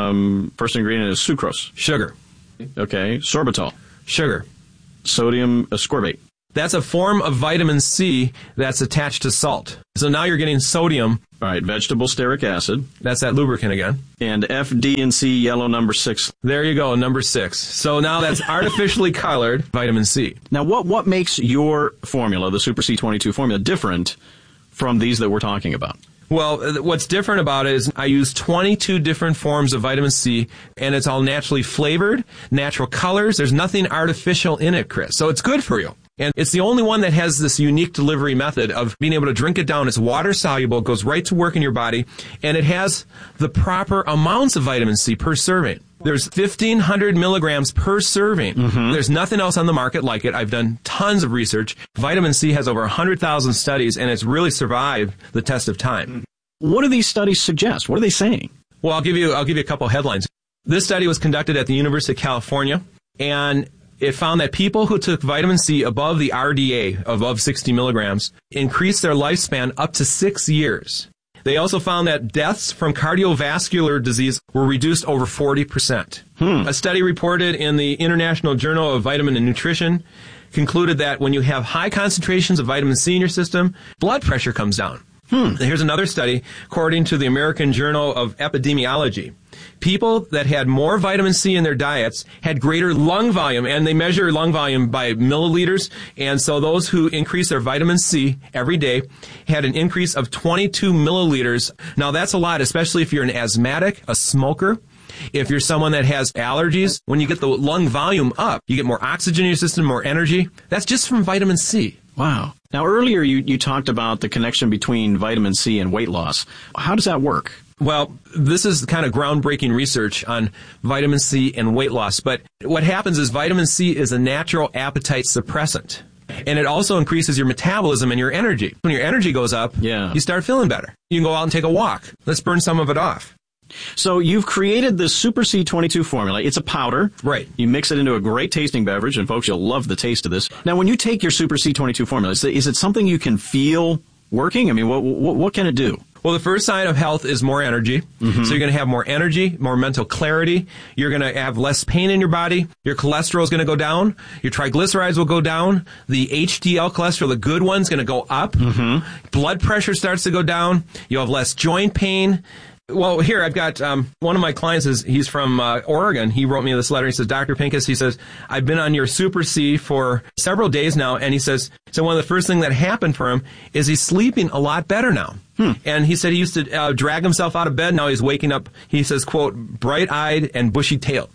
First ingredient is sucrose. Sugar. Okay. Sorbitol. Sugar. Sodium ascorbate. That's a form of vitamin C that's attached to salt. So now you're getting sodium. All right, vegetable stearic acid. That's that lubricant again. And FD&C yellow number 6. There you go, number 6. So now that's artificially colored vitamin C. Now, what makes your formula, the Super C22 formula, different from these that we're talking about? Well, what's different about it is I use 22 different forms of vitamin C, and it's all naturally flavored, natural colors. There's nothing artificial in it, Chris. So it's good for you. And it's the only one that has this unique delivery method of being able to drink it down. It's water soluble, it goes right to work in your body, and it has the proper amounts of vitamin C per serving. There's 1,500 milligrams per serving. Mm-hmm. There's nothing else on the market like it. I've done tons of research. Vitamin C has over 100,000 studies, and it's really survived the test of time. What do these studies suggest? What are they saying? Well, I'll give you a couple headlines. This study was conducted at the University of California, and it found that people who took vitamin C above the RDA, above 60 milligrams, increased their lifespan up to 6 years. They also found that deaths from cardiovascular disease were reduced over 40%. A study reported in the International Journal of Vitamin and Nutrition concluded that when you have high concentrations of vitamin C in your system, blood pressure comes down. Here's another study, according to the American Journal of Epidemiology. People that had more vitamin C in their diets had greater lung volume, and they measure lung volume by milliliters, and so those who increased their vitamin C every day had an increase of 22 milliliters. Now that's a lot, especially if you're an asthmatic, a smoker. If you're someone that has allergies, when you get the lung volume up, you get more oxygen in your system, more energy. That's just from vitamin C. Wow. Now, earlier you talked about the connection between vitamin C and weight loss. How does that work? Well, this is kind of groundbreaking research on vitamin C and weight loss. But what happens is vitamin C is a natural appetite suppressant. And it also increases your metabolism and your energy. When your energy goes up, you start feeling better. You can go out and take a walk. Let's burn some of it off. So you've created the Super C22 formula. It's a powder. Right. You mix it into a great tasting beverage, and folks, you'll love the taste of this. Now, when you take your Super C22 formula, is it something you can feel working? I mean, what can it do? Well, the first sign of health is more energy. Mm-hmm. So you're going to have more energy, more mental clarity. You're going to have less pain in your body. Your cholesterol is going to go down. Your triglycerides will go down. The HDL cholesterol, the good one, is going to go up. Mm-hmm. Blood pressure starts to go down. You'll have less joint pain. Well, here, I've got one of my clients, he's from Oregon. He wrote me this letter. He says, Dr. Pincus, he says, I've been on your Super C for several days now. And he says, so one of the first things that happened for him is he's sleeping a lot better now. And he said he used to drag himself out of bed. Now he's waking up, he says, quote, bright-eyed and bushy-tailed.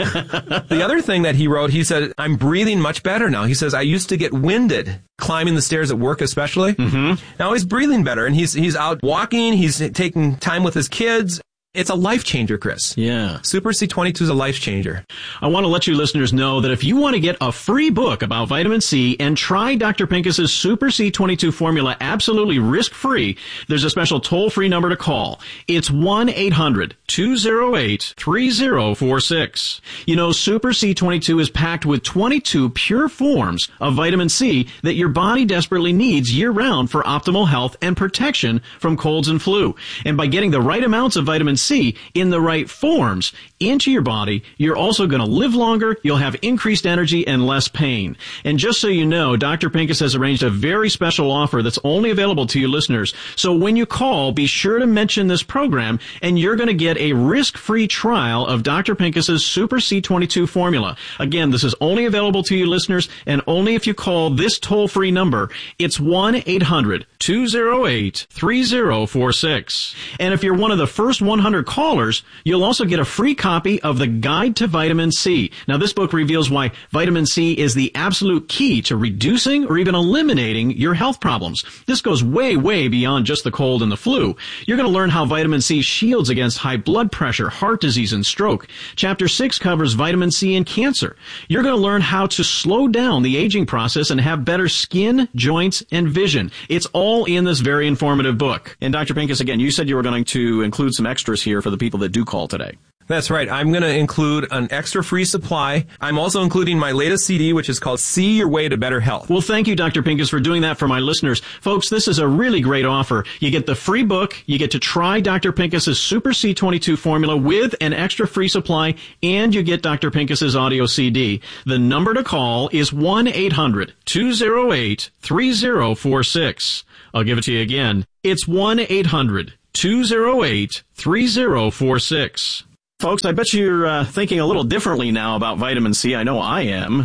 The other thing that he wrote, he said, I'm breathing much better now. He says, I used to get winded climbing the stairs at work especially. Mm-hmm. Now he's breathing better, and he's out walking. He's taking time with his kids. It's a life changer, Chris. Yeah. Super C22 is a life changer. I want to let you listeners know that if you want to get a free book about vitamin C and try Dr. Pincus's Super C22 formula absolutely risk-free, there's a special toll-free number to call. It's 1-800-208-3046. You know, Super C22 is packed with 22 pure forms of vitamin C that your body desperately needs year-round for optimal health and protection from colds and flu. And by getting the right amounts of vitamin C in the right forms into your body, you're also going to live longer, you'll have increased energy and less pain. And just so you know, Dr. Pincus has arranged a very special offer that's only available to you listeners. So when you call, be sure to mention this program, and you're going to get a risk-free trial of Dr. Pincus's Super C22 formula. Again, this is only available to you listeners, and only if you call this toll-free number. It's 1-800 1-800-208-3046. And if you're one of the first 100 callers, you'll also get a free copy of the Guide to Vitamin C. Now, this book reveals why vitamin C is the absolute key to reducing or even eliminating your health problems. This goes way, way beyond just the cold and the flu. You're going to learn how vitamin C shields against high blood pressure, heart disease, and stroke. Chapter 6 covers vitamin C and cancer. You're going to learn how to slow down the aging process and have better skin, joints, and vision. It's all in this very informative book. And Dr. Pincus, again, you said you were going to include some extras here for the people that do call today. That's right. I'm going to include an extra free supply. I'm also including my latest CD, which is called See Your Way to Better Health. Well, thank you, Dr. Pincus, for doing that for my listeners. Folks, this is a really great offer. You get the free book, you get to try Dr. Pincus's Super C22 formula with an extra free supply, and you get Dr. Pincus's audio CD. The number to call is 1-800-208-3046. I'll give it to you again. It's 1-800-208-3046. Folks, I bet you're thinking a little differently now about vitamin C. I know I am.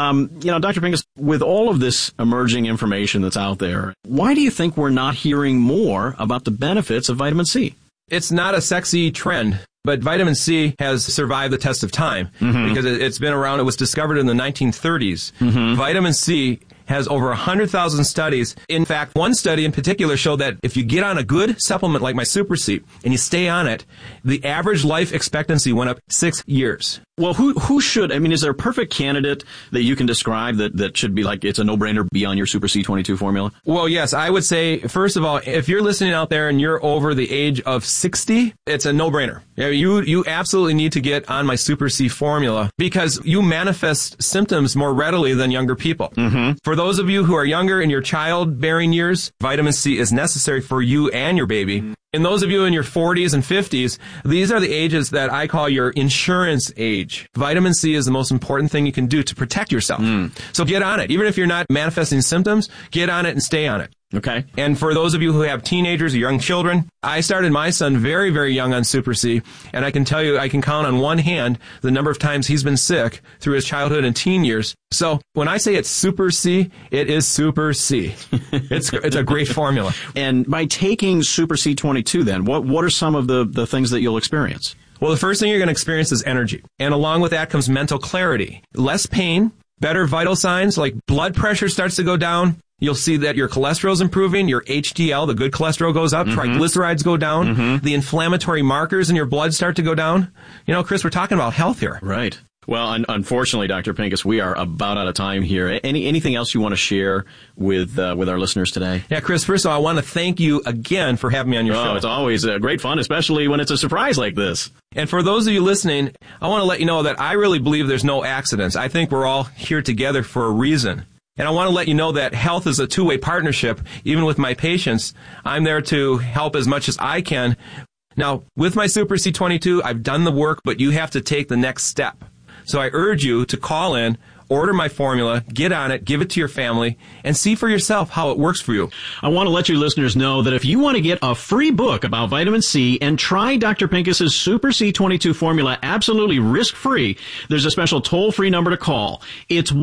Dr. Pincus, with all of this emerging information that's out there, why do you think we're not hearing more about the benefits of vitamin C? It's not a sexy trend, but vitamin C has survived the test of time because it's been around. It was discovered in the 1930s. Vitamin C has over 100,000 studies. In fact, one study in particular showed that if you get on a good supplement like my Super C and you stay on it, the average life expectancy went up 6 years. Well, who should, is there a perfect candidate that you can describe that should be like, it's a no-brainer, be on your Super C22 formula? Well, yes, I would say, first of all, if you're listening out there and you're over the age of 60, it's a no-brainer. You absolutely need to get on my Super C formula because you manifest symptoms more readily than younger people. For those of you who are younger in your childbearing years, vitamin C is necessary for you and your baby. And those of you in your 40s and 50s, these are the ages that I call your insurance age. Vitamin C is the most important thing you can do to protect yourself. So get on it. Even if you're not manifesting symptoms, get on it and stay on it. Okay. And for those of you who have teenagers or young children, I started my son very, very young on Super C, and I can tell you I can count on one hand the number of times he's been sick through his childhood and teen years. So when I say it's Super C, it is Super C. It's a great formula. And by taking Super C22 then, what are some of the things that you'll experience? Well, the first thing you're going to experience is energy. And along with that comes mental clarity, less pain, better vital signs like blood pressure starts to go down. You'll see that your cholesterol is improving, your HDL, the good cholesterol, goes up, triglycerides go down, the inflammatory markers in your blood start to go down. Chris, we're talking about health here. Right. Well, unfortunately, Dr. Pincus, we are about out of time here. Anything else you want to share with our listeners today? Yeah, Chris, first of all, I want to thank you again for having me on your show. It's always great fun, especially when it's a surprise like this. And for those of you listening, I want to let you know that I really believe there's no accidents. I think we're all here together for a reason. And I want to let you know that health is a two-way partnership. Even with my patients, I'm there to help as much as I can. Now, with my Super C22, I've done the work, but you have to take the next step. So I urge you to call in, order my formula, get on it, give it to your family, and see for yourself how it works for you. I want to let you listeners know that if you want to get a free book about vitamin C and try Dr. Pincus's Super C22 formula absolutely risk-free, there's a special toll-free number to call. It's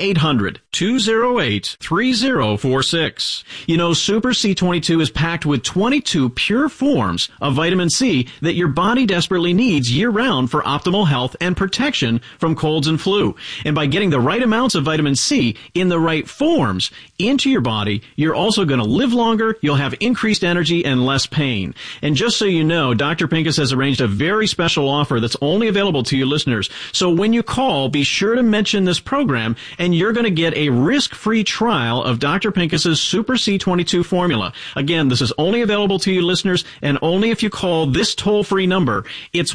1-800-208-3046. Super C22 is packed with 22 pure forms of vitamin C that your body desperately needs year-round for optimal health and protection from colds and flu. And by getting the right amounts of vitamin C in the right forms into your body, you're also going to live longer, you'll have increased energy and less pain. And just so you know, Dr. Pincus has arranged a very special offer that's only available to you listeners. So when you call, be sure to mention this program, and you're going to get a risk-free trial of Dr. Pincus's Super C22 formula. Again, this is only available to you listeners, and only if you call this toll-free number. It's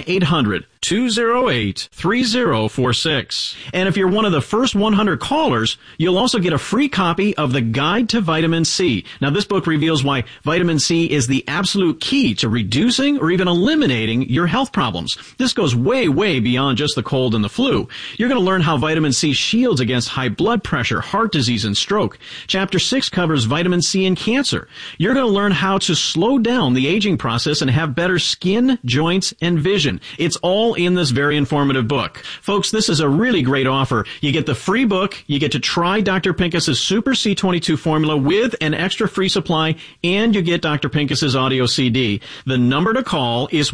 1-800-208-3046. And if you're one of the first 100 callers, you'll also get a free copy of the Guide to Vitamin C. Now, this book reveals why vitamin C is the absolute key to reducing or even eliminating your health problems. This goes way, way beyond just the cold and the flu. You're going to learn how vitamin C shields against high blood pressure, heart disease, and stroke. Chapter 6 covers vitamin C and cancer. You're going to learn how to slow down the aging process and have better skin, joints, and vision. It's all all in this very informative book. Folks, this is a really great offer. You get the free book, you get to try Dr. Pincus's Super C22 formula with an extra free supply, and you get Dr. Pincus's audio CD. The number to call is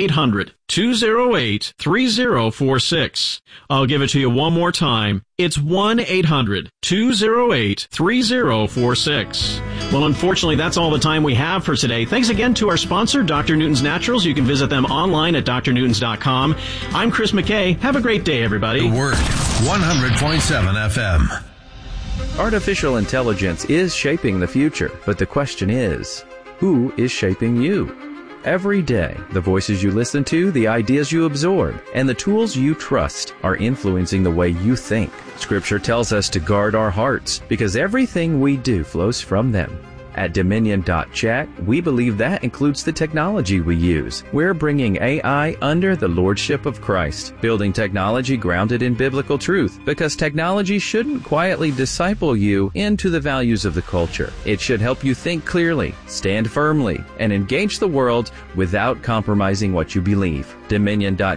1-800-208-3046. I'll give it to you one more time. It's 1-800-208-3046. Well, unfortunately, that's all the time we have for today. Thanks again to our sponsor, Dr. Newton's Naturals. You can visit them online at drnewtons.com. I'm Chris McKay. Have a great day, everybody. The Word, 100.7 FM. Artificial intelligence is shaping the future, but the question is, who is shaping you? Every day, the voices you listen to, the ideas you absorb, and the tools you trust are influencing the way you think. Scripture tells us to guard our hearts because everything we do flows from them. At Dominion.chat, we believe that includes the technology we use. We're bringing AI under the lordship of Christ, building technology grounded in biblical truth, because technology shouldn't quietly disciple you into the values of the culture. It should help you think clearly, stand firmly, and engage the world without compromising what you believe. Dominion.chat